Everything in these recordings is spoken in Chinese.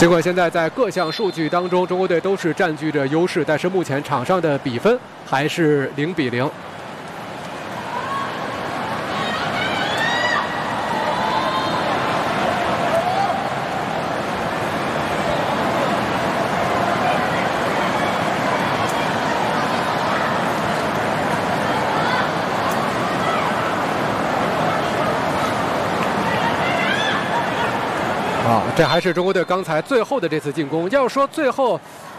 尽管现在在各项数据当中，中国队都是占据着优势，但是目前场上的比分还是0-0。这还是中国队刚才最后的这次进攻。要说最后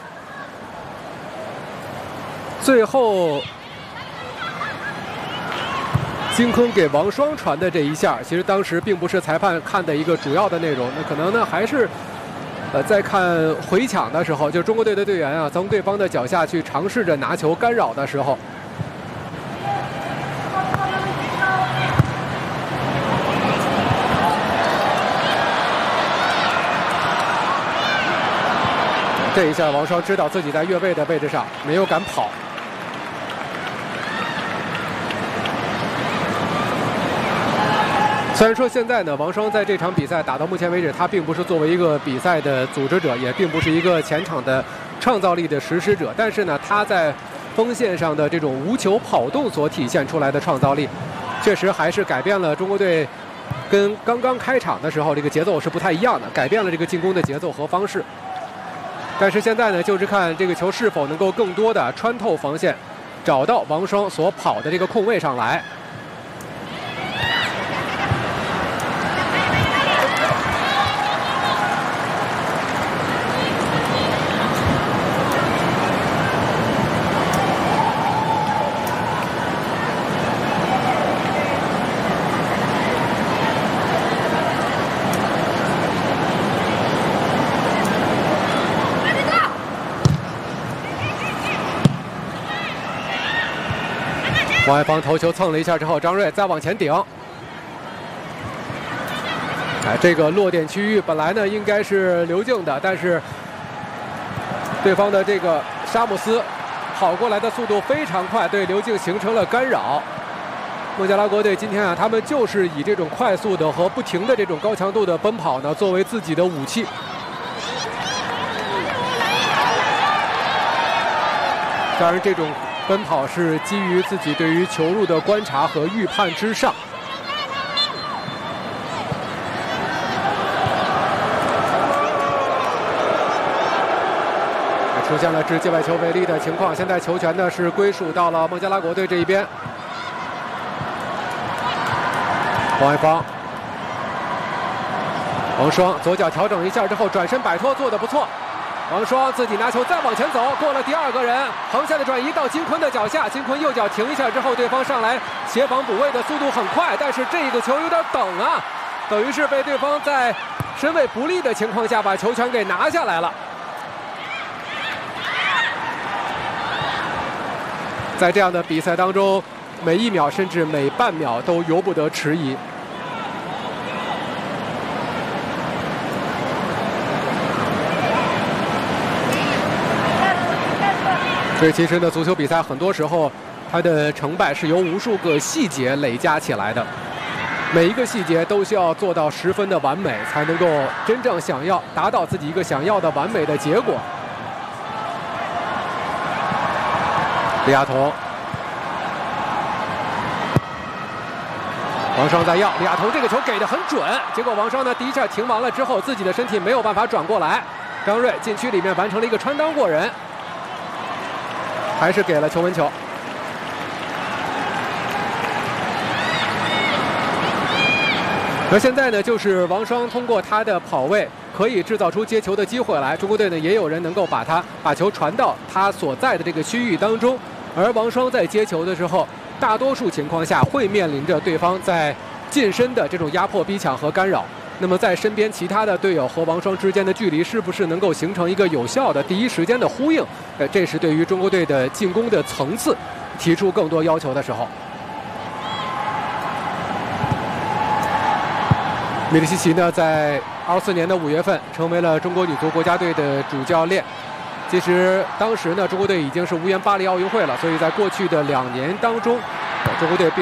金坤给王霜传的这一下，其实当时并不是裁判看的一个主要的内容，那可能呢还是在看回抢的时候，就中国队的队员啊从对方的脚下去尝试着拿球干扰的时候。这一下，王霜知道自己在越位的位置上，没有敢跑。虽然说现在呢，王霜在这场比赛打到目前为止，他并不是作为一个比赛的组织者，也并不是一个前场的创造力的实施者，但是呢，他在锋线上的这种无球跑动所体现出来的创造力，确实还是改变了中国队跟刚刚开场的时候这个节奏是不太一样的，改变了这个进攻的节奏和方式。但是现在呢，就是看这个球是否能够更多的穿透防线，找到王霜所跑的这个空位上来。王爱芳头球蹭了一下之后，张睿再往前顶。这个落点区域本来呢应该是刘静的，但是对方的这个沙姆斯跑过来的速度非常快，对刘静形成了干扰。孟加拉国队今天啊，他们就是以这种快速的和不停的这种高强度的奔跑呢，作为自己的武器。当然，这种奔跑是基于自己对于球路的观察和预判之上。出现了置界外球为例的情况，现在球权呢是归属到了孟加拉国队这一边。王爱芳、王霜左脚调整一下之后转身摆脱，做得不错。王霜自己拿球再往前走，过了第二个人，横下的转移到金坤的脚下，金坤右脚停一下之后，对方上来协防补位的速度很快，但是这个球有点等啊，等于是被对方在身位不利的情况下把球权给拿下来了。在这样的比赛当中，每一秒甚至每半秒都由不得迟疑。所以其实呢，足球比赛很多时候它的成败是由无数个细节累加起来的，每一个细节都需要做到十分的完美，才能够真正达到自己一个想要的完美的结果。李亚彤，王霜在要，李亚彤这个球给得很准，结果王霜呢第一下停完了之后，自己的身体没有办法转过来，张睿禁区里面完成了一个穿裆过人。还是给了球门球。而现在呢，就是王霜通过他的跑位可以制造出接球的机会来。中国队呢也有人能够把球传到他所在的这个区域当中。而王霜在接球的时候，大多数情况下会面临着对方在近身的这种压迫逼抢和干扰。那么在身边其他的队友和王霜之间的距离是不是能够形成一个有效的第一时间的呼应？这是对于中国队的进攻的层次提出更多要求的时候。米利西奇呢，在24年的5月份成为了中国女足国家队的主教练。其实当时呢，中国队已经是无缘巴黎奥运会了，所以在过去的2年当中，中国队